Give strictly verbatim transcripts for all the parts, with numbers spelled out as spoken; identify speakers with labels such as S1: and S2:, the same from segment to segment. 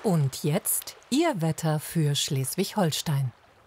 S1: Und jetzt Ihr Wetter für Schleswig-Holstein.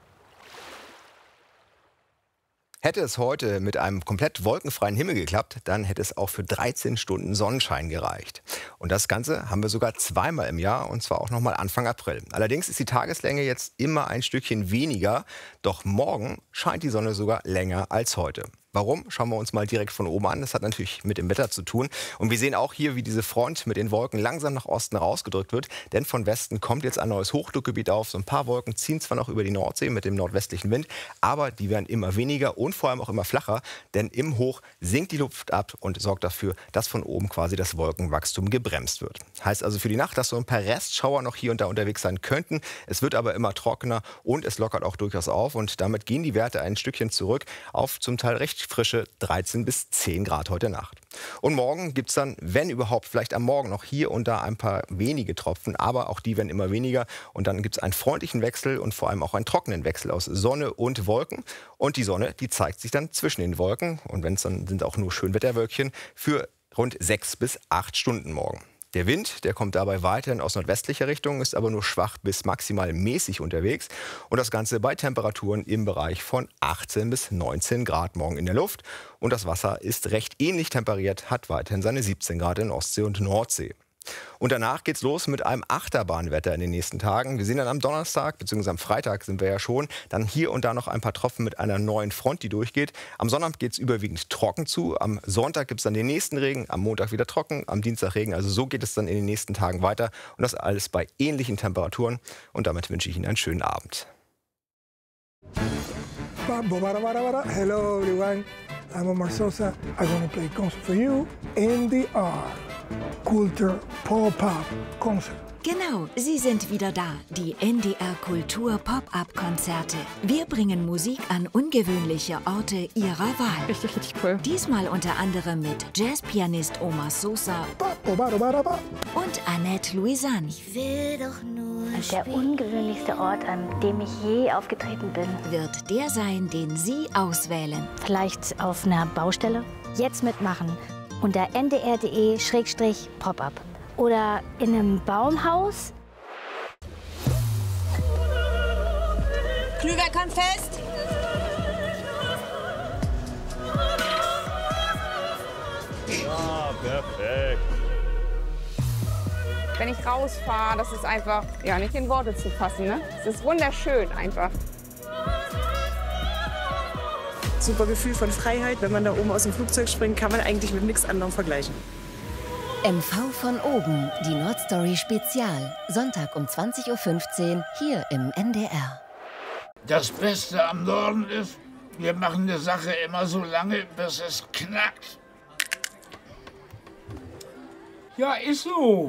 S2: Hätte es heute mit einem komplett wolkenfreien Himmel geklappt, dann hätte es auch für dreizehn Stunden Sonnenschein gereicht. Und das Ganze haben wir sogar zweimal im Jahr, und zwar auch noch mal Anfang April. Allerdings ist die Tageslänge jetzt immer ein Stückchen weniger, doch morgen scheint die Sonne sogar länger als heute. Warum? Schauen wir uns mal direkt von oben an. Das hat natürlich mit dem Wetter zu tun. Und wir sehen auch hier, wie diese Front mit den Wolken langsam nach Osten rausgedrückt wird. Denn von Westen kommt jetzt ein neues Hochdruckgebiet auf. So ein paar Wolken ziehen zwar noch über die Nordsee mit dem nordwestlichen Wind, aber die werden immer weniger und vor allem auch immer flacher. Denn im Hoch sinkt die Luft ab und sorgt dafür, dass von oben quasi das Wolkenwachstum gebremst wird. Heißt also für die Nacht, dass so ein paar Restschauer noch hier und da unterwegs sein könnten. Es wird aber immer trockener und es lockert auch durchaus auf. Und damit gehen die Werte ein Stückchen zurück auf zum Teil recht frische dreizehn bis zehn Grad heute Nacht. Und morgen gibt es dann, wenn überhaupt, vielleicht am Morgen noch hier und da ein paar wenige Tropfen, aber auch die werden immer weniger. Und dann gibt es einen freundlichen Wechsel und vor allem auch einen trockenen Wechsel aus Sonne und Wolken. Und die Sonne, die zeigt sich dann zwischen den Wolken. Und wenn es dann sind auch nur Schönwetterwölkchen für rund sechs bis acht Stunden morgen. Der Wind, der kommt dabei weiterhin aus nordwestlicher Richtung, ist aber nur schwach bis maximal mäßig unterwegs. Und das Ganze bei Temperaturen im Bereich von achtzehn bis neunzehn Grad morgen in der Luft. Und das Wasser ist recht ähnlich temperiert, hat weiterhin seine siebzehn Grad in Ostsee und Nordsee. Und danach geht's los mit einem Achterbahnwetter in den nächsten Tagen. Wir sehen dann am Donnerstag bzw. am Freitag sind wir ja schon, dann hier und da noch ein paar Tropfen mit einer neuen Front, die durchgeht. Am Sonnabend geht es überwiegend trocken zu. Am Sonntag gibt es dann den nächsten Regen, am Montag wieder trocken, am Dienstag Regen. Also so geht es dann in den nächsten Tagen weiter. Und das alles bei ähnlichen Temperaturen. Und damit wünsche ich Ihnen einen schönen Abend.
S3: Hello everyone, I'm Omar Sosa. I'm gonna play concert for you, N D R. Kultur Pop-Up Konzert.
S4: Genau, sie sind wieder da, die N D R Kultur Pop-Up-Konzerte. Wir bringen Musik an ungewöhnliche Orte ihrer Wahl.
S5: Richtig, richtig cool.
S4: Diesmal unter anderem mit Jazzpianist Omar Sosa und Annette Louisanne.
S6: Ich will doch nur der ungewöhnlichste Ort, an dem ich je aufgetreten bin.
S4: Wird der sein, den Sie auswählen.
S6: Vielleicht auf einer Baustelle? Jetzt mitmachen. Unter n d r punkt d e Schrägstrich Pop-Up. Oder in einem Baumhaus.
S7: Klüver kommt fest.
S8: Ja, perfekt.
S5: Wenn ich rausfahre, das ist einfach, ja, nicht in Worte zu fassen, ne? Es ist wunderschön einfach.
S9: Super Gefühl von Freiheit. Wenn man da oben aus dem Flugzeug springt, kann man eigentlich mit nichts anderem vergleichen.
S4: M V von oben, die Nordstory Spezial. Sonntag um zwanzig Uhr fünfzehn hier im N D R.
S8: Das Beste am Norden ist, wir machen eine Sache immer so lange, bis es knackt. Ja, ist so.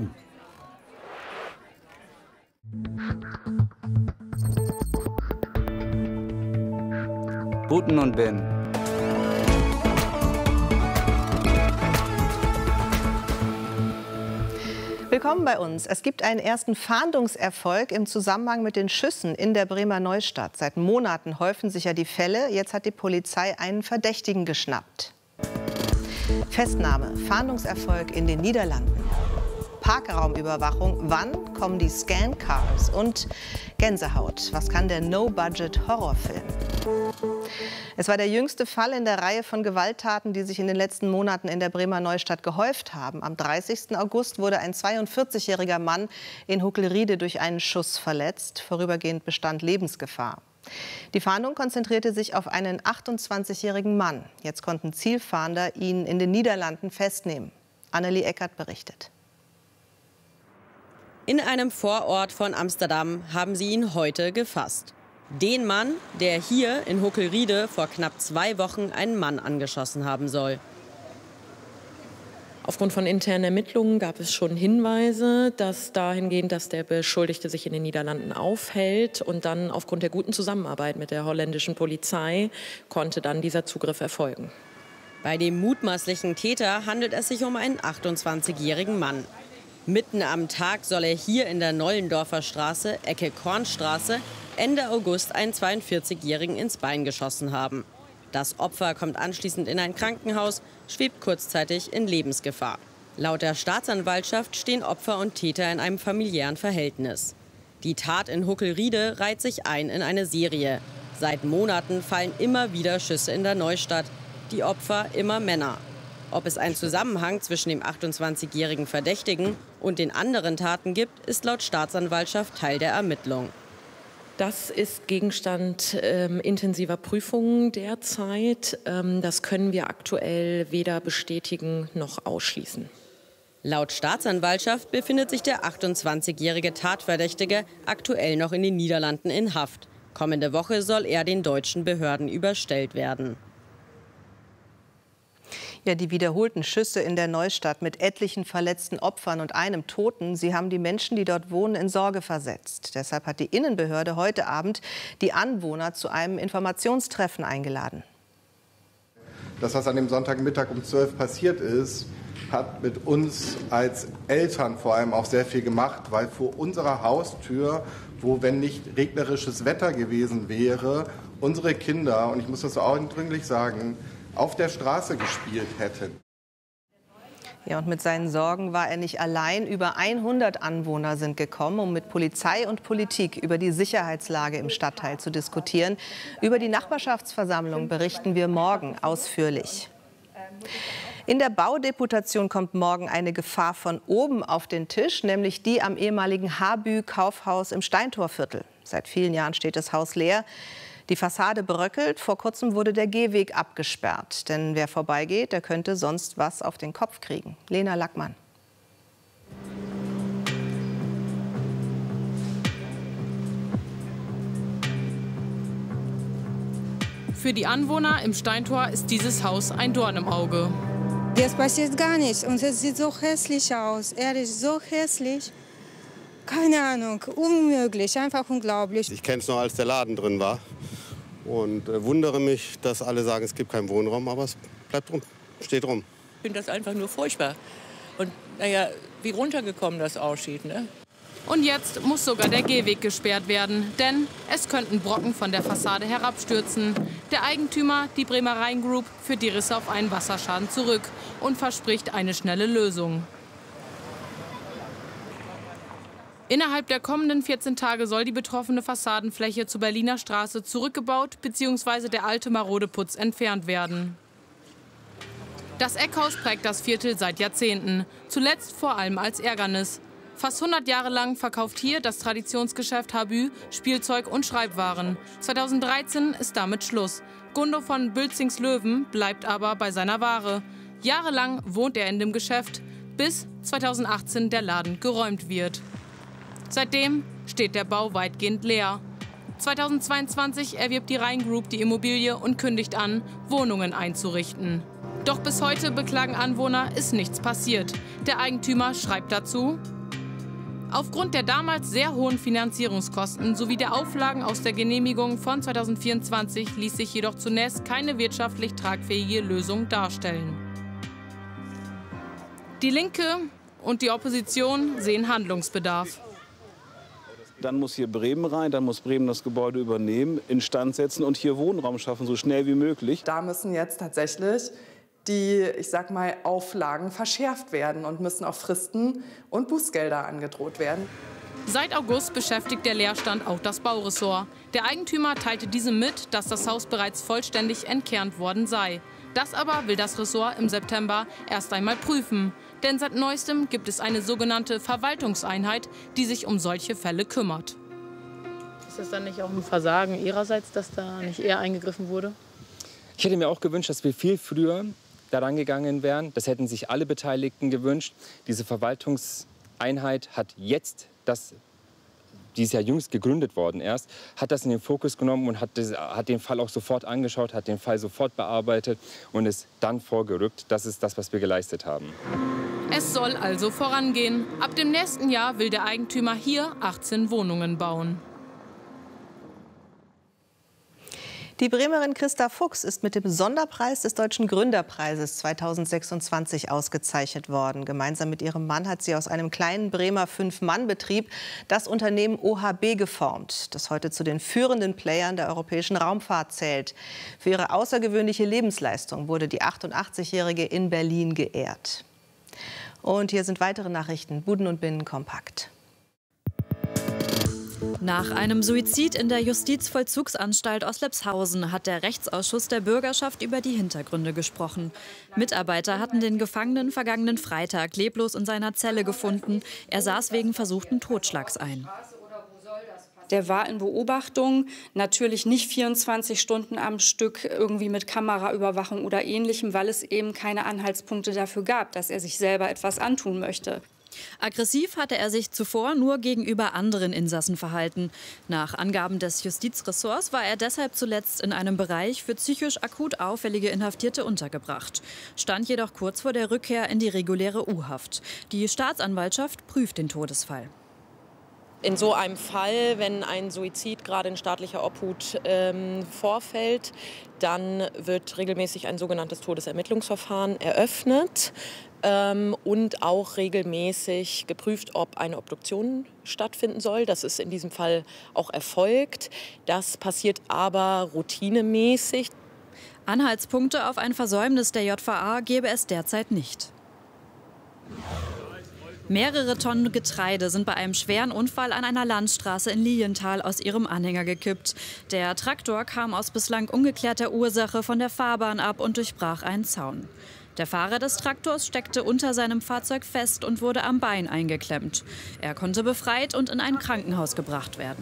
S10: Buten und Ben.
S11: Willkommen bei uns. Es gibt einen ersten Fahndungserfolg im Zusammenhang mit den Schüssen in der Bremer Neustadt. Seit Monaten häufen sich ja die Fälle. Jetzt hat die Polizei einen Verdächtigen geschnappt. Festnahme, Fahndungserfolg in den Niederlanden. Parkraumüberwachung, wann kommen die Scan-Cars? Und Gänsehaut, was kann der No-Budget-Horrorfilm? Es war der jüngste Fall in der Reihe von Gewalttaten, die sich in den letzten Monaten in der Bremer Neustadt gehäuft haben. Am dreißigsten August wurde ein zweiundvierzigjähriger Mann in Huckelriede durch einen Schuss verletzt. Vorübergehend bestand Lebensgefahr. Die Fahndung konzentrierte sich auf einen achtundzwanzigjährigen Mann. Jetzt konnten Zielfahnder ihn in den Niederlanden festnehmen. Annelie Eckert berichtet.
S12: In einem Vorort von Amsterdam haben sie ihn heute gefasst. Den Mann, der hier in Huckelriede vor knapp zwei Wochen einen Mann angeschossen haben soll.
S13: Aufgrund von internen Ermittlungen gab es schon Hinweise, dass dahingehend, dass der Beschuldigte sich in den Niederlanden aufhält. Und dann aufgrund der guten Zusammenarbeit mit der holländischen Polizei konnte dann dieser Zugriff erfolgen.
S12: Bei dem mutmaßlichen Täter handelt es sich um einen achtundzwanzigjährigen Mann. Mitten am Tag soll er hier in der Nollendorfer Straße, Ecke Kornstraße, Ende August einen zweiundvierzigjährigen ins Bein geschossen haben. Das Opfer kommt anschließend in ein Krankenhaus, schwebt kurzzeitig in Lebensgefahr. Laut der Staatsanwaltschaft stehen Opfer und Täter in einem familiären Verhältnis. Die Tat in Huckelriede reiht sich ein in eine Serie. Seit Monaten fallen immer wieder Schüsse in der Neustadt. Die Opfer immer Männer. Ob es einen Zusammenhang zwischen dem achtundzwanzigjährigen Verdächtigen und den anderen Taten gibt, ist laut Staatsanwaltschaft Teil der Ermittlung.
S13: Das ist Gegenstand ähm, intensiver Prüfungen derzeit. Ähm, das können wir aktuell weder bestätigen noch ausschließen.
S12: Laut Staatsanwaltschaft befindet sich der achtundzwanzigjährige Tatverdächtige aktuell noch in den Niederlanden in Haft. Kommende Woche soll er den deutschen Behörden überstellt werden.
S11: Ja, die wiederholten Schüsse in der Neustadt mit etlichen verletzten Opfern und einem Toten, sie haben die Menschen, die dort wohnen, in Sorge versetzt. Deshalb hat die Innenbehörde heute Abend die Anwohner zu einem Informationstreffen eingeladen.
S7: Das, was an dem Sonntagmittag um zwölf passiert ist, hat mit uns als Eltern vor allem auch sehr viel gemacht, weil vor unserer Haustür, wo, wenn nicht regnerisches Wetter gewesen wäre, unsere Kinder, und ich muss das so eindringlich sagen, auf der Straße gespielt hätten.
S11: Ja, und mit seinen Sorgen war er nicht allein. Über hundert Anwohner sind gekommen, um mit Polizei und Politik über die Sicherheitslage im Stadtteil zu diskutieren. Über die Nachbarschaftsversammlung berichten wir morgen ausführlich. In der Baudeputation kommt morgen eine Gefahr von oben auf den Tisch, nämlich die am ehemaligen Habü-Kaufhaus im Steintorviertel. Seit vielen Jahren steht das Haus leer. Die Fassade bröckelt. Vor kurzem wurde der Gehweg abgesperrt. Denn wer vorbeigeht, der könnte sonst was auf den Kopf kriegen. Lena Lackmann.
S14: Für die Anwohner im Steintor ist dieses Haus ein Dorn im Auge.
S15: Jetzt passiert gar nichts und es sieht so hässlich aus, ehrlich, so hässlich. Keine Ahnung, unmöglich, einfach unglaublich.
S16: Ich kenne es noch, als der Laden drin war und äh, wundere mich, dass alle sagen, es gibt keinen Wohnraum, aber es bleibt rum, steht rum.
S17: Ich finde das einfach nur furchtbar und naja, wie runtergekommen das aussieht, ne?
S14: Und jetzt muss sogar der Gehweg gesperrt werden, denn es könnten Brocken von der Fassade herabstürzen. Der Eigentümer, die Bremer Rhein Group, führt die Risse auf einen Wasserschaden zurück und verspricht eine schnelle Lösung. Innerhalb der kommenden vierzehn Tage soll die betroffene Fassadenfläche zur Berliner Straße zurückgebaut bzw. der alte marode Putz entfernt werden. Das Eckhaus prägt das Viertel seit Jahrzehnten, zuletzt vor allem als Ärgernis. Fast hundert Jahre lang verkauft hier das Traditionsgeschäft Habü Spielzeug und Schreibwaren. zweitausenddreizehn ist damit Schluss. Gundo von Bülzings-Löwen bleibt aber bei seiner Ware. Jahrelang wohnt er in dem Geschäft, bis zweitausendachtzehn der Laden geräumt wird. Seitdem steht der Bau weitgehend leer. zweitausendzweiundzwanzig erwirbt die Rhein Group die Immobilie und kündigt an, Wohnungen einzurichten. Doch bis heute beklagen Anwohner, ist nichts passiert. Der Eigentümer schreibt dazu: Aufgrund der damals sehr hohen Finanzierungskosten sowie der Auflagen aus der Genehmigung von zweitausendvierundzwanzig ließ sich jedoch zunächst keine wirtschaftlich tragfähige Lösung darstellen. Die Linke und die Opposition sehen Handlungsbedarf.
S18: Dann muss hier Bremen rein, dann muss Bremen das Gebäude übernehmen, instand setzen und hier Wohnraum schaffen, so schnell wie möglich.
S19: Da müssen jetzt tatsächlich die, ich sag mal, Auflagen verschärft werden und müssen auch Fristen und Bußgelder angedroht werden.
S14: Seit August beschäftigt der Leerstand auch das Bauressort. Der Eigentümer teilte diesem mit, dass das Haus bereits vollständig entkernt worden sei. Das aber will das Ressort im September erst einmal prüfen. Denn seit Neuestem gibt es eine sogenannte Verwaltungseinheit, die sich um solche Fälle kümmert.
S20: Ist das dann nicht auch ein Versagen Ihrerseits, dass da nicht eher eingegriffen wurde?
S21: Ich hätte mir auch gewünscht, dass wir viel früher daran gegangen wären. Das hätten sich alle Beteiligten gewünscht. Diese Verwaltungseinheit hat jetzt, das, die ist ja jüngst gegründet worden erst, hat das in den Fokus genommen und hat, das, hat den Fall auch sofort angeschaut, hat den Fall sofort bearbeitet und ist dann vorgerückt. Das ist das, was wir geleistet haben.
S14: Es soll also vorangehen. Ab dem nächsten Jahr will der Eigentümer hier achtzehn Wohnungen bauen.
S11: Die Bremerin Christa Fuchs ist mit dem Sonderpreis des Deutschen Gründerpreises zweitausendsechsundzwanzig ausgezeichnet worden. Gemeinsam mit ihrem Mann hat sie aus einem kleinen Bremer Fünf-Mann-Betrieb das Unternehmen O H B geformt, das heute zu den führenden Playern der europäischen Raumfahrt zählt. Für ihre außergewöhnliche Lebensleistung wurde die achtundachtzigjährige in Berlin geehrt. Und hier sind weitere Nachrichten. Buden und Binnen kompakt.
S1: Nach einem Suizid in der Justizvollzugsanstalt Oslepshausen hat der Rechtsausschuss der Bürgerschaft über die Hintergründe gesprochen. Mitarbeiter hatten den Gefangenen vergangenen Freitag leblos in seiner Zelle gefunden. Er saß wegen versuchten Totschlags ein.
S22: Der war in Beobachtung, natürlich nicht vierundzwanzig Stunden am Stück irgendwie mit Kameraüberwachung oder Ähnlichem, weil es eben keine Anhaltspunkte dafür gab, dass er sich selber etwas antun möchte.
S1: Aggressiv hatte er sich zuvor nur gegenüber anderen Insassen verhalten. Nach Angaben des Justizressorts war er deshalb zuletzt in einem Bereich für psychisch akut auffällige Inhaftierte untergebracht, stand jedoch kurz vor der Rückkehr in die reguläre U-Haft. Die Staatsanwaltschaft prüft den Todesfall.
S13: In so einem Fall, wenn ein Suizid gerade in staatlicher Obhut ähm, vorfällt, dann wird regelmäßig ein sogenanntes Todesermittlungsverfahren eröffnet ähm, und auch regelmäßig geprüft, ob eine Obduktion stattfinden soll. Das ist in diesem Fall auch erfolgt. Das passiert aber routinemäßig.
S1: Anhaltspunkte auf ein Versäumnis der J V A gäbe es derzeit nicht. Mehrere Tonnen Getreide sind bei einem schweren Unfall an einer Landstraße in Lilienthal aus ihrem Anhänger gekippt. Der Traktor kam aus bislang ungeklärter Ursache von der Fahrbahn ab und durchbrach einen Zaun. Der Fahrer des Traktors steckte unter seinem Fahrzeug fest und wurde am Bein eingeklemmt. Er konnte befreit und in ein Krankenhaus gebracht werden.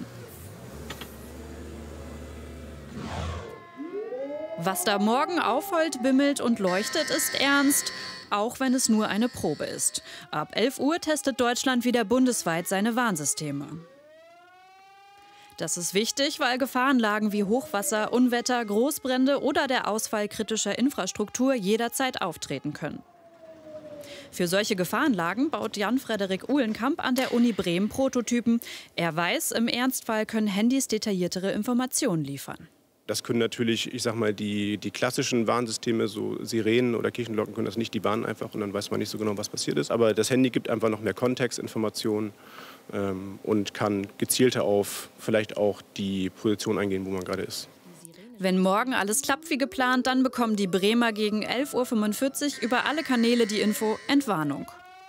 S1: Was da morgen aufheult, bimmelt und leuchtet, ist ernst. Auch wenn es nur eine Probe ist. Ab elf Uhr testet Deutschland wieder bundesweit seine Warnsysteme. Das ist wichtig, weil Gefahrenlagen wie Hochwasser, Unwetter, Großbrände oder der Ausfall kritischer Infrastruktur jederzeit auftreten können. Für solche Gefahrenlagen baut Jan-Frederik Uhlenkamp an der Uni Bremen Prototypen. Er weiß, im Ernstfall können Handys detailliertere Informationen liefern.
S23: Das können natürlich, ich sag mal, die, die klassischen Warnsysteme, so Sirenen oder Kirchenglocken können das nicht, die warnen einfach und dann weiß man nicht so genau, was passiert ist. Aber das Handy gibt einfach noch mehr Kontextinformationen ähm, und kann gezielter auf vielleicht auch die Position eingehen, wo man gerade ist.
S1: Wenn morgen alles klappt wie geplant, dann bekommen die Bremer gegen elf Uhr fünfundvierzig über alle Kanäle die Info Entwarnung.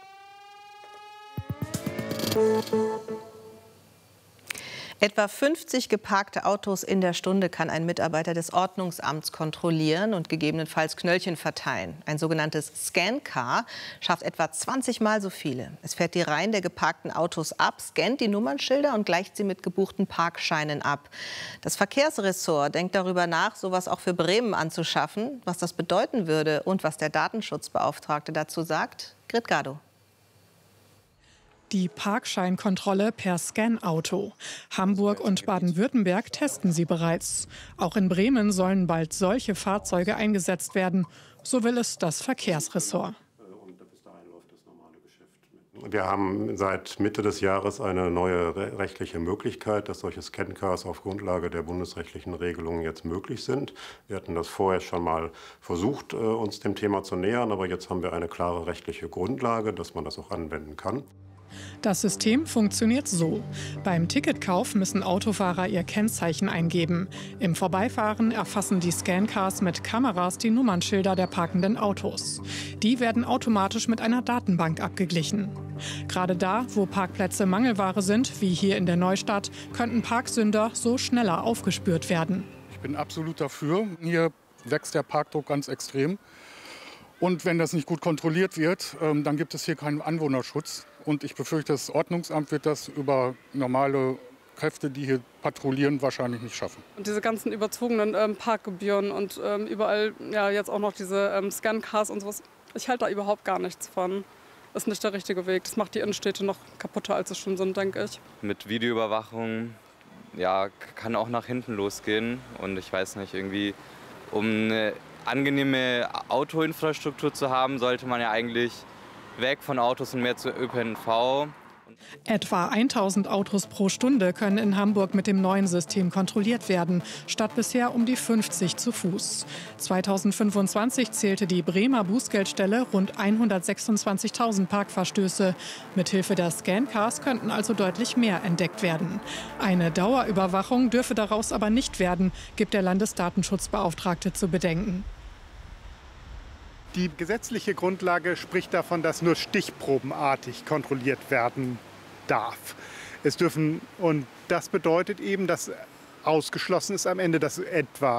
S11: Etwa fünfzig geparkte Autos in der Stunde kann ein Mitarbeiter des Ordnungsamts kontrollieren und gegebenenfalls Knöllchen verteilen. Ein sogenanntes Scan-Car schafft etwa zwanzig Mal so viele. Es fährt die Reihen der geparkten Autos ab, scannt die Nummernschilder und gleicht sie mit gebuchten Parkscheinen ab. Das Verkehrsressort denkt darüber nach, sowas auch für Bremen anzuschaffen. Was das bedeuten würde und was der Datenschutzbeauftragte dazu sagt, Grit Gado.
S24: Die Parkscheinkontrolle per Scan-Auto. Hamburg und Baden-Württemberg testen sie bereits. Auch in Bremen sollen bald solche Fahrzeuge eingesetzt werden. So will es das Verkehrsressort.
S25: Wir haben seit Mitte des Jahres eine neue rechtliche Möglichkeit, dass solche Scan-Cars auf Grundlage der bundesrechtlichen Regelungen jetzt möglich sind. Wir hatten das vorher schon mal versucht, uns dem Thema zu nähern, aber jetzt haben wir eine klare rechtliche Grundlage, dass man das auch anwenden kann.
S24: Das System funktioniert so. Beim Ticketkauf müssen Autofahrer ihr Kennzeichen eingeben. Im Vorbeifahren erfassen die Scancars mit Kameras die Nummernschilder der parkenden Autos. Die werden automatisch mit einer Datenbank abgeglichen. Gerade da, wo Parkplätze Mangelware sind, wie hier in der Neustadt, könnten Parksünder so schneller aufgespürt werden.
S26: Ich bin absolut dafür. Hier wächst der Parkdruck ganz extrem. Und wenn das nicht gut kontrolliert wird, dann gibt es hier keinen Anwohnerschutz. Und ich befürchte, das Ordnungsamt wird das über normale Kräfte, die hier patrouillieren, wahrscheinlich nicht schaffen.
S27: Und diese ganzen überzogenen ähm, Parkgebühren und ähm, überall ja, jetzt auch noch diese ähm, Scan-Cars und sowas. Ich halte da überhaupt gar nichts von. Das ist nicht der richtige Weg. Das macht die Innenstädte noch kaputter, als es schon sind, denke ich.
S28: Mit Videoüberwachung ja, kann auch nach hinten losgehen. Und ich weiß nicht, irgendwie um eine angenehme Autoinfrastruktur zu haben, sollte man ja eigentlich weg von Autos und mehr zu Ö P N V.
S24: Etwa tausend Autos pro Stunde können in Hamburg mit dem neuen System kontrolliert werden, statt bisher um die fünfzig zu Fuß. zweitausendfünfundzwanzig zählte die Bremer Bußgeldstelle rund hundertsechsundzwanzigtausend Parkverstöße. Mithilfe der Scancars könnten also deutlich mehr entdeckt werden. Eine Dauerüberwachung dürfe daraus aber nicht werden, gibt der Landesdatenschutzbeauftragte zu bedenken.
S2: Die gesetzliche Grundlage spricht davon, dass nur stichprobenartig kontrolliert werden darf. Es dürfen, und das bedeutet eben, dass ausgeschlossen ist am Ende, dass etwa